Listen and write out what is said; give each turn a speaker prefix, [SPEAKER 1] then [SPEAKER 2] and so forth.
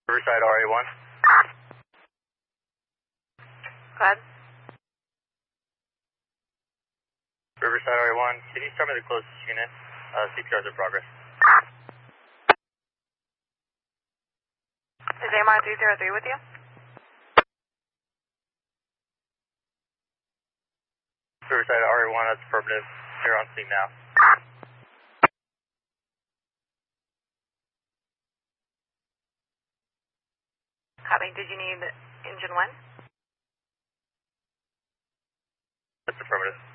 [SPEAKER 1] Riverside RA1.
[SPEAKER 2] Go ahead.
[SPEAKER 1] Riverside RA1, can you tell me the closest unit? CPR's in progress.
[SPEAKER 2] Is AMR 303 with you?
[SPEAKER 1] Riverside RA1, that's affirmative. They're on scene now.
[SPEAKER 2] Copy. Did you need engine 1?
[SPEAKER 1] That's affirmative.